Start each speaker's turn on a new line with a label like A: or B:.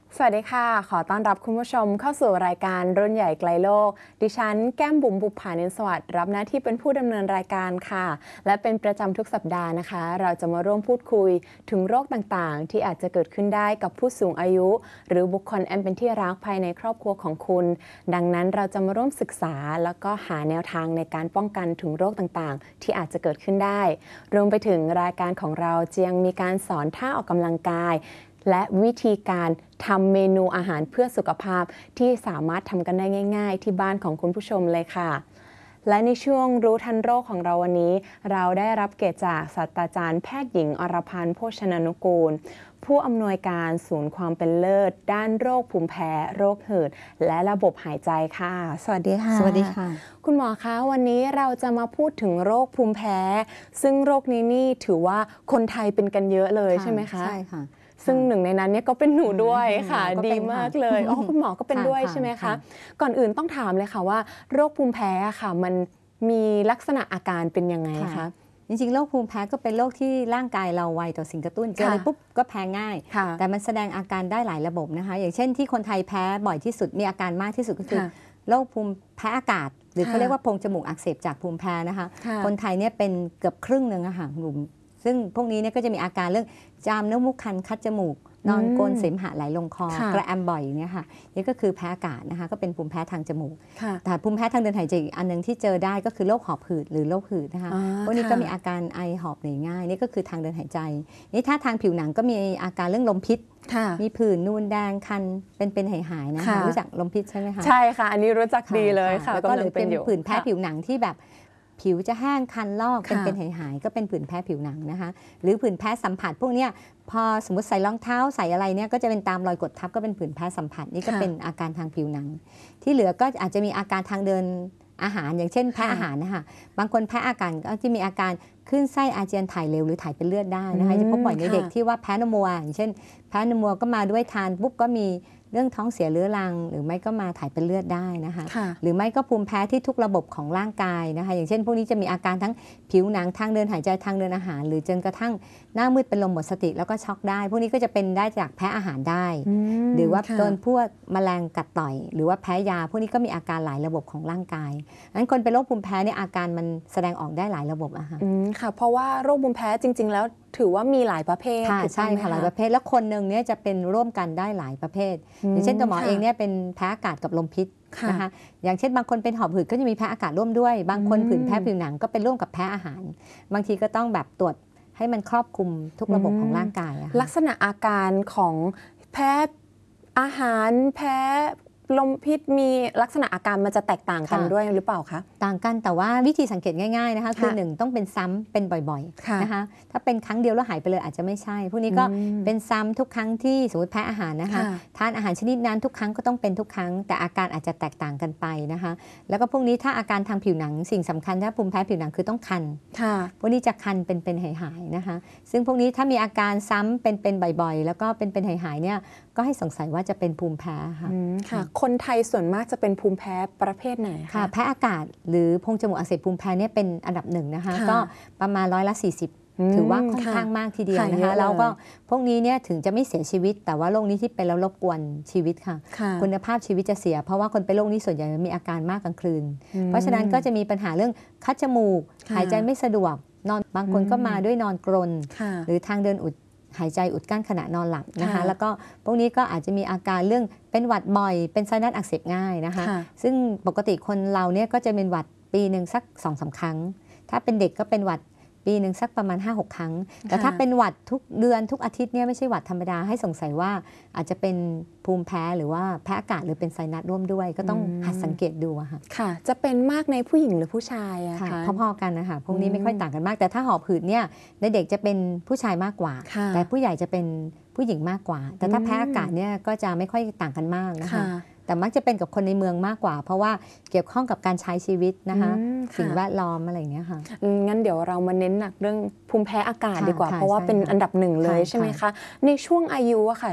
A: สวัสดีค่ะขอต้อนรับคุณผู้ชมเข้าสู่รายการรุ่นใหญ่ไกลโลกดิฉันแก้มบุ๋มบุภานินสวัสดิ์รับหน้าที่เป็นผู้ดำเนินรายการค่ะและเป็นประจำทุกสัปดาห์นะคะเราจะมาร่วมพูดคุยถึงโรคต่างๆที่อาจจะเกิดขึ้นได้กับผู้สูงอายุหรือบุคคลอันเป็นที่รักภายในครอบครัวของคุณดังนั้นเราจะมาร่วมศึกษาแล้วก็หาแนวทางในการป้องกันถึงโรคต่างๆที่อาจจะเกิดขึ้นได้รวมไปถึงรายการของเราจะยังมีการสอนท่าออกกำลังกายและวิธีการทำเมนูอาหารเพื่อสุขภาพที่สามารถทำกันได้ง่ายๆที่บ้านของคุณผู้ชมเลยค่ะและในช่วงรู้ทันโรคของเราวันนี้เราได้รับเกียรติจากศาสตราจารย์แพทย์หญิงอรพันธ์โภชนานุกูลผู้อำนวยการศูนย์ความเป็นเลิศด้านโรคภูมิแพ้โรคหืดและระบบหายใจค่ะสวัสดีค่ะ
B: สวัสดีค่ะ
A: คุณหมอคะวันนี้เราจะมาพูดถึงโรคภูมิแพ้ซึ่งโรคนี้นี่ถือว่าคนไทยเป็นกันเยอะเลยใช่ไหมคะ
B: ใช่ค่ะ
A: ซึ่งหนึ่งในนั้นเนี่ยก็เป็นหนูด้วยค่ะดีมากเลยอ๋อคุณหมอก็เป็นด้วยใช่ไหมคะก่อนอื่นต้องถามเลยค่ะว่าโรคภูมิแพ้ค่ะมันมีลักษณะอาการเป็นยังไงคะ
B: จริงๆโรคภูมิแพ้ก็เป็นโรคที่ร่างกายเราไวต่อสิ่งกระตุ้นเจออะไรปุ๊บก็แพ้ง่ายแต่มันแสดงอาการได้หลายระบบนะคะอย่างเช่นที่คนไทยแพ้บ่อยที่สุดมีอาการมากที่สุดก็คือโรคภูมิแพ้อากาศหรือเขาเรียกว่าโพรงจมูกอักเสบจากภูมิแพ้นะคะคนไทยเนี่ยเป็นเกือบครึ่งหนึ่งอะค่ะกลุ่มซึ่งพวกนี้เนี่ยก็จะมีอาการเรื่องจามน้ำมูกคันคัดจมูกนอนกรนเสมหะไหลลงคอกระแอมบ่อยอย่างเงี้ยค่ะนี่ก็คือแพ้อากาศนะคะก็เป็นภูมิแพ้ทางจมูกแต่ภูมิแพ้ทางเดินหายใจอีกอันนึงที่เจอได้ก็คือโรคหอบหืดหรือโรคหืดนะคะพวกนี้ก็มีอาการไอหอบเหนื่อยง่ายนี่ก็คือทางเดินหายใจนี่ถ้าทางผิวหนังก็มีอาการเรื่องลมพิษมีผื่นนูนแดงคันเป็นหายๆนะคะรู้จักลมพิษใช่ไหมคะ
A: ใช่ค่ะอันนี้รู้จักดีเลยค่ะ
B: แล้วก็หรือเป็นผื่นแพ้ผิวหนังที่แบบผิวจะแห้งคันลอกเป็นหายๆก็เป็นผื่นแพ้ผิวหนังนะคะหรือผื่นแพ้สัมผัสพวกนี้พอสมมติใส่รองเท้าใส่อะไรเนี่ยก็จะเป็นตามรอยกดทับก็เป็นผื่นแพ้สัมผัสนี่ก็เป็นอาการทางผิวหนังที่เหลือก็อาจจะมีอาการทางเดินอาหารอย่างเช่นแพ้อาหารนะคะบางคนแพ้อาการก็จะมีอาการคลื่นไส้อาเจียนถ่ายเร็วหรือถ่ายเป็นเลือดได้นะคะจะพบบ่อยในเด็กที่ว่าแพ้นมวัวอย่างเช่นแพ้นมวัวก็มาด้วยทานปุ๊บก็มีเรื่องท้องเสียเรื้อรังหรือไม่ก็มาถ่ายเป็นเลือดได้นะคะหรือไม่ก็ภูมิแพ้ที่ทุกระบบของร่างกายนะคะอย่างเช่นพวกนี้จะมีอาการทั้งผิวหนังทางเดินหายใจทางเดินอาหารหรือจนกระทั่งหน้ามืดเป็นลมหมดสติแล้วก็ช็อกได้พวกนี้ก็จะเป็นได้จากแพ้อาหารได้หรือว่าโดนพวกแมลงกัดต่อยหรือว่าแพ้ยาพวกนี้ก็มีอาการหลายระบบของร่างกายงั้นคนเป็นโรคภูมิแพ้เนี่ยอาการมันแสดงออกได้หลายระบบอะค่ะ
A: ค่ะเพราะว่าโรคภูมิแพ้จริงๆแล้วถือว่ามีหลายประเภท
B: ใช่ค่ะหลายประเภทแล้วคนหนึ่งเนี่ยจะเป็นร่วมกันได้หลายประเภทอย่างเช่นตัวหมอเองเนี่ยเป็นแพ้อากาศกับลมพิษนะคะอย่างเช่นบางคนเป็นหอบหืดก็จะมีแพ้อากาศร่วมด้วยบางคนผื่นแพ้ผิวหนังก็เป็นร่วมกับแพ้อาหารบางทีก็ต้องแบบตรวจให้มันครอบคลุมทุกระบบของร่างกาย
A: ลักษณะอาการของแพ้อาหารแพ้ลมพิษมีลักษณะอาการมันจะแตกต่างกันด้วยหรือเปล่าคะ
B: ต่างกันแต่ว่าวิธีสังเกตง่ายๆนะคะคือ1ต้องเป็นซ้ำเป็นบ่อยๆนะคะถ้าเป็นครั้งเดียวแล้วหายไปเลยอาจจะไม่ใช่พวกนี้ก็เป็นซ้ำทุกครั้งที่สมมติแพ้อาหารนะคะทานอาหารชนิดนั้นทุกครั้งก็ต้องเป็นทุกครั้งแต่อาการอาจจะแตกต่างกันไปนะคะแล้วก็พวกนี้ถ้าอาการทางผิวหนังสิ่งสำคัญถ้าภูมิแพ้ผิวหนังคือต้องคันพวกนี้จะคันเป็นหายๆนะคะซึ่งพวกนี้ถ้ามีอาการซ้ำเป็นบ่อยๆแล้วก็เป็นหายๆเนี่ยก็ให้สงสัยว่าจะเป็นภูมิแพ้
A: ค่ะคนไทยส่วนมากจะเป็นภูมิแพ้ประเภทไหนคะ
B: แพ้อากาศหรือโพรงจมูกอักเสบภูมิแพ้เนี่ยเป็นอันดับ1นะคะก็ประมาณ40%ถือว่าค่อนข้างมากทีเดียวนะคะแล้วก็พวกนี้เนี่ยถึงจะไม่เสียชีวิตแต่ว่าโรคนี้ที่เป็นแล้วรบกวนชีวิตค่ะคุณภาพชีวิตจะเสียเพราะว่าคนเป็นโรคนี้ส่วนใหญ่มีอาการมากกลางคืนเพราะฉะนั้นก็จะมีปัญหาเรื่องคัดจมูกหายใจไม่สะดวกนอนบางคนก็มาด้วยนอนกรนหรือทางเดินหายใจอุดกั้นขณะนอนหลับนะคะแล้วก็พวกนี้ก็อาจจะมีอาการเรื่องเป็นหวัดบ่อยเป็นไซนัสอักเสบง่ายนะคะซึ่งปกติคนเราเนี่ยก็จะเป็นหวัดปีหนึ่งสัก 2-3 ครั้งถ้าเป็นเด็กก็เป็นหวัดปีหนึ่งสักประมาณ 5-6 ครั้งแต่ถ้าเป็นหวัดทุกเดือนทุกอาทิตย์เนี่ยไม่ใช่หวัดธรรมดาให้สงสัยว่าอาจจะเป็นภูมิแพ้หรือว่าแพ้อากาศหรือเป็นไซนัสร่วมด้วยก็ต้องหัดสังเกตดู
A: ค่ะจะเป็นมากในผู้หญิงหรือผู้ชายอะคะ
B: พอๆกันนะคะพวกนี้ไม่ค่อยต่างกันมากแต่ถ้าหอบหืดเนี่ยในเด็กจะเป็นผู้ชายมากกว่าแต่ผู้ใหญ่จะเป็นผู้หญิงมากกว่าแต่ถ้าแพ้อากาศเนี่ยก็จะไม่ค่อยต่างกันมากนะคะแต่มักจะเป็นกับคนในเมืองมากกว่าเพราะว่าเกี่ยวข้องกับการใช้ชีวิตนะคะสิ่งแวดล้อมอะไรอย่างเงี้ยค่ะ
A: งั้นเดี๋ยวเรามาเน้นหนักเรื่องภูมิแพ้อากาศดีกว่าเพราะว่าเป็นอันดับ1เลยใช่ไหมคะในช่วงอายุอะค่ะ